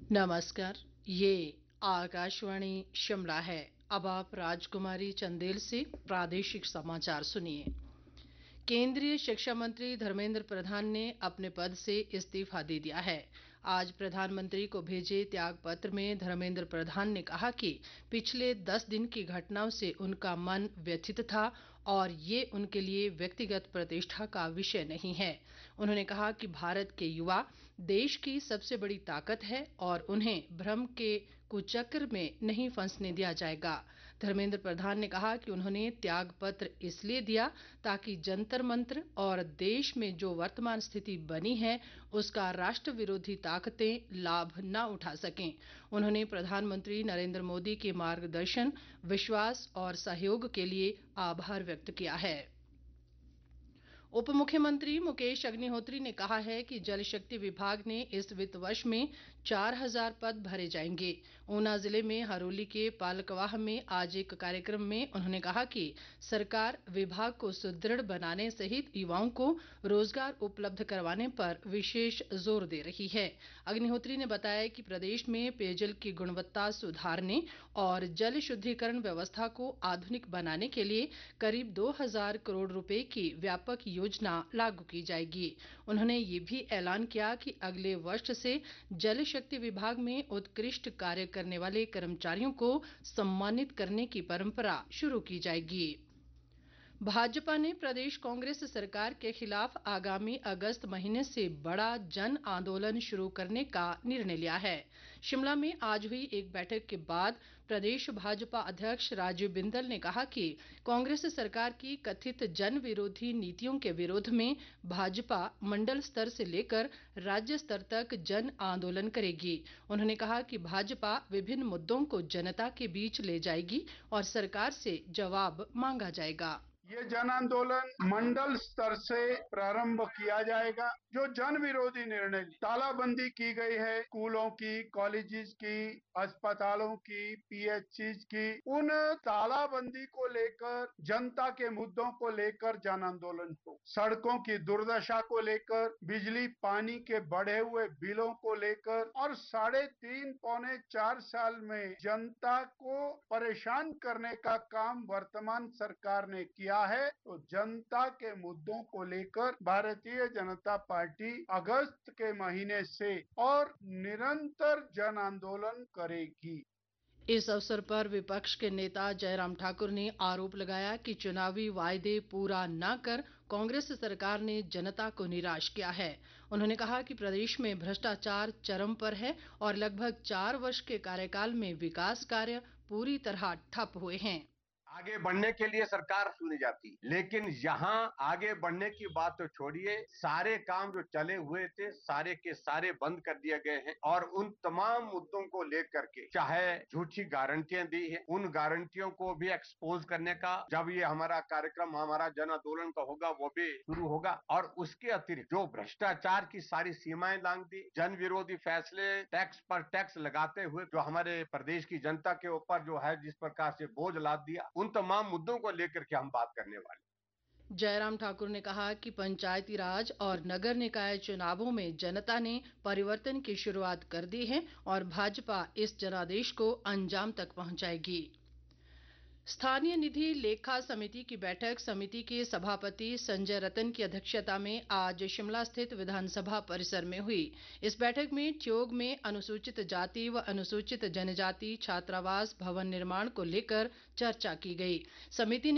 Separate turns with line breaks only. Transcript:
नमस्कार। ये आकाशवाणी शिमला है। अब आप राजकुमारी चंदेल से प्रादेशिक समाचार सुनिए। केंद्रीय शिक्षा मंत्री धर्मेंद्र प्रधान ने अपने पद से इस्तीफा दे दिया है। आज प्रधानमंत्री को भेजे त्याग पत्र में धर्मेंद्र प्रधान ने कहा कि पिछले 10 दिन की घटनाओं से उनका मन व्यथित था और ये उनके लिए व्यक्तिगत प्रतिष्ठा का विषय नहीं है। उन्होंने कहा कि भारत के युवा देश की सबसे बड़ी ताकत है और उन्हें भ्रम के कुचक्र में नहीं फंसने दिया जाएगा। धर्मेंद्र प्रधान ने कहा कि उन्होंने त्याग पत्र इसलिए दिया ताकि जंतर मंत्र और देश में जो वर्तमान स्थिति बनी है उसका राष्ट्र विरोधी ताकतें लाभ न उठा सकें। उन्होंने प्रधानमंत्री नरेंद्र मोदी के मार्गदर्शन, विश्वास और सहयोग के लिए आभार व्यक्त किया है। उप मुख्यमंत्री मुकेश अग्निहोत्री ने कहा है कि जल शक्ति विभाग ने इस वित्त वर्ष में 4,000 पद भरे जाएंगे। ऊना जिले में हरोली के पालकवाह में आज एक कार्यक्रम में उन्होंने कहा कि सरकार विभाग को सुदृढ़ बनाने सहित युवाओं को रोजगार उपलब्ध करवाने पर विशेष जोर दे रही है। अग्निहोत्री ने बताया कि प्रदेश में पेयजल की गुणवत्ता सुधारने और जल शुद्धिकरण व्यवस्था को आधुनिक बनाने के लिए करीब 2,000 करोड़ रुपए की व्यापक योजना लागू की जाएगी। उन्होंने ये भी ऐलान किया कि अगले वर्ष से जल शक्ति विभाग में उत्कृष्ट कार्य करने वाले कर्मचारियों को सम्मानित करने की परंपरा शुरू की जाएगी। भाजपा ने प्रदेश कांग्रेस सरकार के खिलाफ आगामी अगस्त महीने से बड़ा जन आंदोलन शुरू करने का निर्णय लिया है। शिमला में आज हुई एक बैठक के बाद प्रदेश भाजपा अध्यक्ष राजीव बिंदल ने कहा कि कांग्रेस सरकार की कथित जन विरोधी नीतियों के विरोध में भाजपा मंडल स्तर से लेकर राज्य स्तर तक जन आंदोलन करेगी। उन्होंने कहा कि भाजपा विभिन्न मुद्दों को जनता के बीच ले जाएगी और सरकार से जवाब मांगा जाएगा।
ये जन आंदोलन मंडल स्तर से प्रारंभ किया जाएगा। जो जन विरोधी निर्णय तालाबंदी की गई है, स्कूलों की, कॉलेजेस की, अस्पतालों की, पीएचसीज की, उन तालाबंदी को लेकर, जनता के मुद्दों को लेकर जन आंदोलन हो। सड़कों की दुर्दशा को लेकर, बिजली पानी के बढ़े हुए बिलों को लेकर और 3.5 पौने 4 साल में जनता को परेशान करने का काम वर्तमान सरकार ने किया है। तो जनता के मुद्दों को लेकर भारतीय जनता पार्टी अगस्त के महीने से और निरंतर जन आंदोलन करेगी।
इस अवसर पर विपक्ष के नेता जयराम ठाकुर ने आरोप लगाया कि चुनावी वायदे पूरा न कर कांग्रेस सरकार ने जनता को निराश किया है। उन्होंने कहा कि प्रदेश में भ्रष्टाचार चरम पर है और लगभग 4 वर्ष के कार्यकाल में विकास कार्य पूरी तरह ठप हुए हैं।
आगे बढ़ने के लिए सरकार सुनी जाती, लेकिन यहाँ आगे बढ़ने की बात तो छोड़िए, सारे काम जो चले हुए थे सारे के सारे बंद कर दिए गए हैं और उन तमाम मुद्दों को लेकर के चाहे झूठी गारंटियां दी है, उन गारंटियों को भी एक्सपोज करने का जब ये हमारा कार्यक्रम हमारा जन आंदोलन का होगा वो भी शुरू होगा। और उसके अतिरिक्त जो भ्रष्टाचार की सारी सीमाएं लांग दी, जन विरोधी फैसले, टैक्स पर टैक्स लगाते हुए जो हमारे प्रदेश की जनता के ऊपर जो है जिस प्रकार से बोझ लाद दिया, उन तमाम मुद्दों को लेकर के हम बात करने वाले।
जयराम ठाकुर ने कहा कि पंचायती राज और नगर निकाय चुनावों में जनता ने परिवर्तन की शुरुआत कर दी है और भाजपा इस जनादेश को अंजाम तक पहुंचाएगी। स्थानीय निधि लेखा समिति की बैठक समिति के सभापति संजय रतन की अध्यक्षता में आज शिमला स्थित विधानसभा परिसर में हुई। इस बैठक में ठियोग में अनुसूचित जाति व अनुसूचित जनजाति छात्रावास भवन निर्माण को लेकर चर्चा की गई। समिति ने